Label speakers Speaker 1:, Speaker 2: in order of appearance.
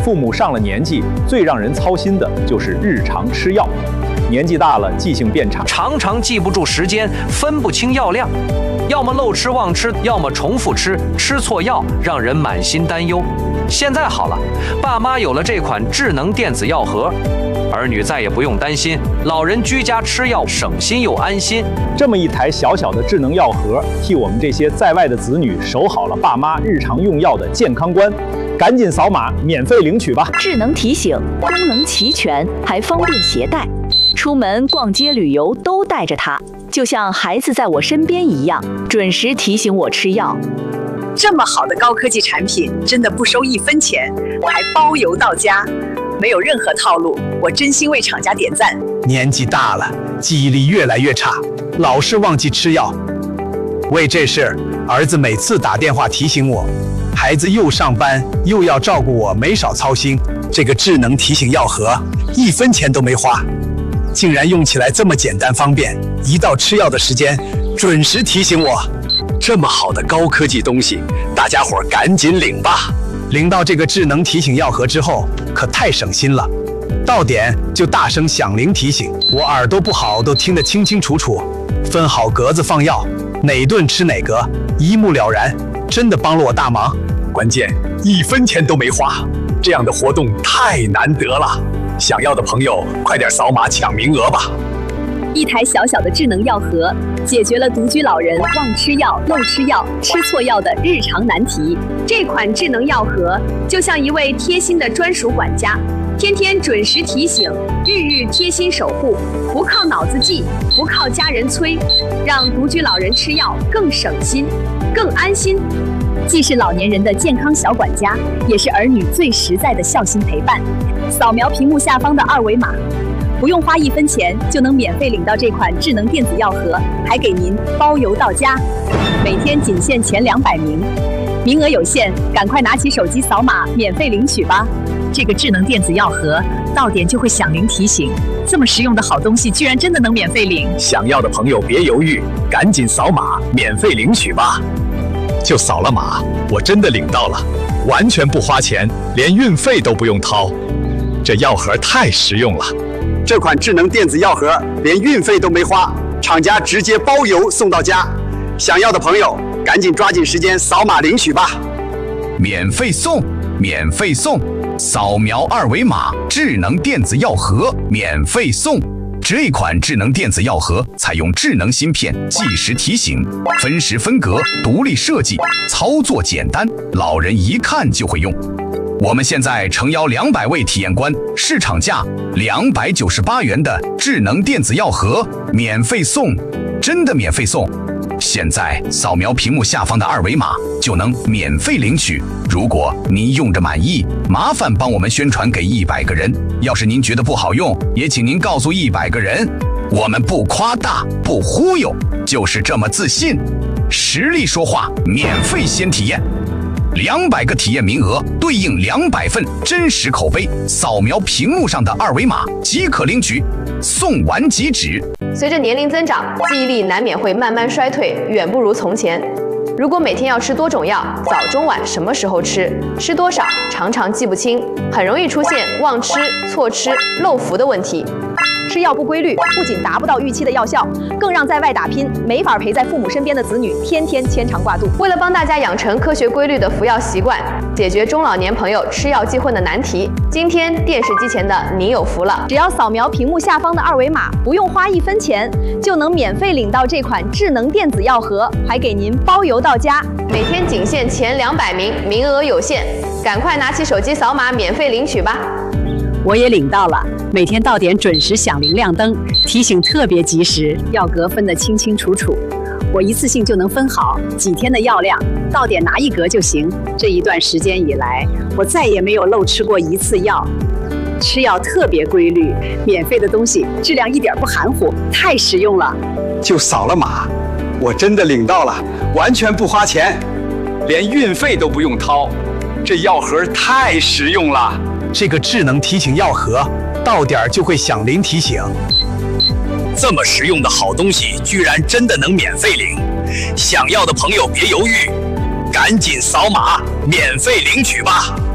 Speaker 1: 父母上了年纪，最让人操心的就是日常吃药。年纪大了，记性变差，
Speaker 2: 常常记不住时间，分不清药量，要么漏吃忘吃，要么重复吃，吃错药让人满心担忧。现在好了，爸妈有了这款智能电子药盒，儿女再也不用担心，老人居家吃药省心又安心。
Speaker 1: 这么一台小小的智能药盒，替我们这些在外的子女守好了爸妈日常用药的健康关。赶紧扫码免费领取吧！
Speaker 3: 智能提醒，功能齐全，还方便携带，出门逛街旅游都带着它，就像孩子在我身边一样，准时提醒我吃药。
Speaker 4: 这么好的高科技产品，真的不收1分钱，还包邮到家，没有任何套路，我真心为厂家点赞。
Speaker 5: 年纪大了，记忆力越来越差，老是忘记吃药。为这事，儿子每次打电话提醒我，孩子又上班又要照顾我，没少操心。这个智能提醒药盒1分钱都没花，竟然用起来这么简单方便，一到吃药的时间准时提醒我。
Speaker 6: 这么好的高科技东西，大家伙赶紧领吧！
Speaker 5: 领到这个智能提醒药盒之后，可太省心了。到点就大声响铃提醒，我耳朵不好都听得清清楚楚，分好格子放药，哪顿吃哪格，一目了然，真的帮了我大忙。
Speaker 6: 关键1分钱都没花，这样的活动太难得了。想要的朋友快点扫码抢名额吧！
Speaker 4: 一台小小的智能药盒，解决了独居老人忘吃药、漏吃药、吃错药的日常难题。这款智能药盒就像一位贴心的专属管家，天天准时提醒，日日贴心守护，不靠脑子记，不靠家人催，让独居老人吃药更省心、更安心。既是老年人的健康小管家，也是儿女最实在的孝心陪伴。扫描屏幕下方的2维码，不用花1分钱就能免费领到这款智能电子药盒，还给您包邮到家。每天仅限前200名，名额有限，赶快拿起手机扫码免费领取吧！这个智能电子药盒到点就会响铃提醒，这么实用的好东西居然真的能免费领！
Speaker 6: 想要的朋友别犹豫，赶紧扫码免费领取吧！就扫了码，我真的领到了，完全不花钱，连运费都不用掏，这药盒太实用了。
Speaker 7: 这款智能电子药盒连运费都没花，厂家直接包邮送到家。想要的朋友赶紧抓紧时间扫码领取吧！
Speaker 8: 免费送，免费送，扫描2维码，智能电子药盒免费送。这款智能电子药盒采用智能芯片，计时提醒，分时分格，独立设计，操作简单，老人一看就会用。我们现在诚邀200位体验官，市场价298元的智能电子药盒免费送，真的免费送！现在扫描屏幕下方的2维码就能免费领取。如果您用着满意，麻烦帮我们宣传给100个人。要是您觉得不好用，也请您告诉100个人。我们不夸大，不忽悠，就是这么自信。实力说话，免费先体验。200个体验名额对应200份真实口碑，扫描屏幕上的2维码即可领取，送完即止。
Speaker 9: 随着年龄增长，记忆力难免会慢慢衰退，远不如从前。如果每天要吃多种药，早中晚什么时候吃，吃多少，常常记不清，很容易出现忘吃、错吃、漏服的问题。
Speaker 10: 吃药不规律，不仅达不到预期的药效，更让在外打拼、没法陪在父母身边的子女天天牵肠挂肚。
Speaker 9: 为了帮大家养成科学规律的服药习惯，解决中老年朋友吃药记混的难题，今天电视机前的您有福了！
Speaker 10: 只要扫描屏幕下方的2维码，不用花1分钱，就能免费领到这款智能电子药盒，还给您包邮到家。
Speaker 9: 每天仅限前200名，名额有限，赶快拿起手机扫码免费领取吧！
Speaker 4: 我也领到了，每天到点准时响铃亮灯，提醒特别及时，药格分得清清楚楚，我一次性就能分好几天的药量，到点拿1格就行。这一段时间以来，我再也没有漏吃过1次药，吃药特别规律，免费的东西质量一点不含糊，太实用了。
Speaker 7: 就扫了码，我真的领到了，完全不花钱，连运费都不用掏，这药盒太实用了。
Speaker 5: 这个智能提醒药盒到点就会响铃提醒。
Speaker 6: 这么实用的好东西，居然真的能免费领！想要的朋友别犹豫，赶紧扫码免费领取吧！